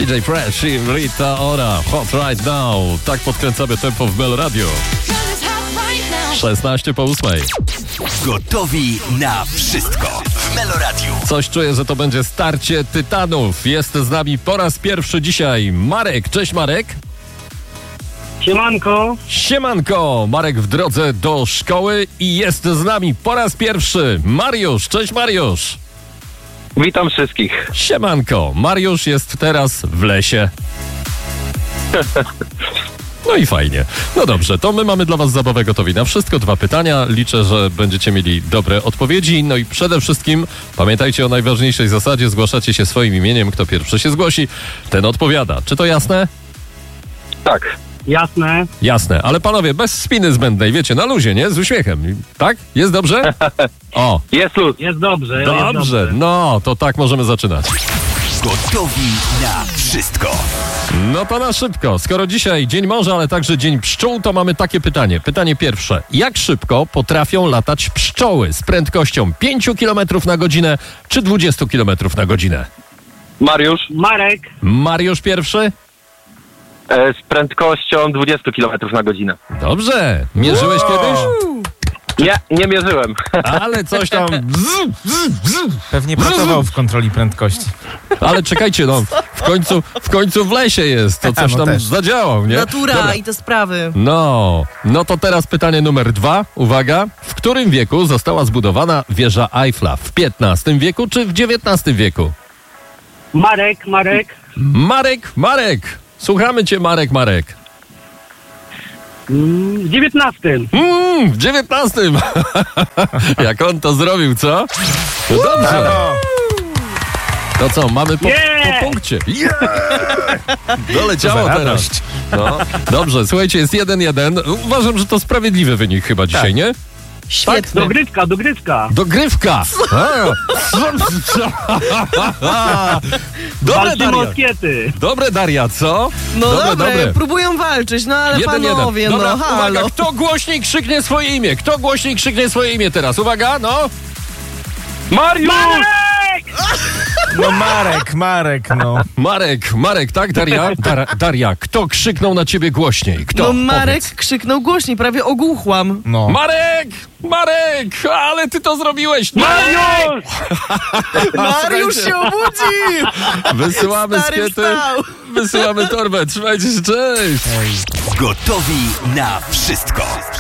DJ Fresh i Rita Ora, Hot Right Now. Tak podkręcamy tempo w Melo Radio. 6:16. Gotowi na wszystko w Melo Radio. Coś czuję, że to będzie starcie tytanów. Jest z nami po raz pierwszy dzisiaj Marek. Cześć Marek. Siemanko. Siemanko. Marek w drodze do szkoły i jest z nami po raz pierwszy Mariusz. Cześć Mariusz. Witam wszystkich. Siemanko. Mariusz jest teraz w lesie. No i fajnie. No dobrze, to my mamy dla was zabawę gotowi na wszystko. 2 pytania. Liczę, że będziecie mieli dobre odpowiedzi. No i przede wszystkim pamiętajcie o najważniejszej zasadzie. Zgłaszacie się swoim imieniem. Kto pierwszy się zgłosi, ten odpowiada. Czy to jasne? Tak. Jasne. Jasne, ale panowie, bez spiny zbędnej, wiecie, na luzie, nie? Z uśmiechem. Tak? Jest dobrze? O. Jest luz. Jest dobrze. Dobrze, no to tak możemy zaczynać. Gotowi na wszystko. No to na szybko. Skoro dzisiaj Dzień Morza, ale także Dzień Pszczół, to mamy takie pytanie. Pytanie pierwsze. Jak szybko potrafią latać pszczoły? Z prędkością 5 km na godzinę czy 20 km na godzinę? Mariusz. Marek. Mariusz pierwszy? Z prędkością 20 km na godzinę. Dobrze. Mierzyłeś kiedyś? Nie mierzyłem. Ale coś tam... Pewnie pracował w kontroli prędkości. Ale czekajcie, no, w końcu w lesie jest, to coś No tam też. zadziałał, nie? Natura Dobra. i te sprawy. No to teraz pytanie numer 2. Uwaga, w którym wieku została zbudowana wieża Eiffla? W XV wieku czy w XIX wieku? Marek. Marek! Słuchamy cię, Marek. W 19. W XIX. Jak on to zrobił, co? No dobrze. To co, mamy po punkcie. Doleciało teraz. No, dobrze, słuchajcie, jest 1-1. Uważam, że to sprawiedliwy wynik chyba dzisiaj, nie? Świetnie. Dogrywka. Dogrywka! Dobre, Walczymy Daria. o skiety. Dobre, Daria, co? No dobre, próbują walczyć, no ale 1-1. panowie, Dobra, no halo. uwaga, kto głośniej krzyknie swoje imię? Kto głośniej krzyknie swoje imię teraz? Uwaga, no. Mariusz! No Marek, no. Marek, tak, Daria? Daria, kto krzyknął na ciebie głośniej? Kto? No Marek Powiedz. krzyknął głośniej, prawie ogłuchłam. No. Marek, ale ty to zrobiłeś. Mariusz! Mariusz się obudzi! Wysyłamy Stary skiety, wstał. wysyłamy torbę. Trzymajcie się, cześć. Gotowi na wszystko.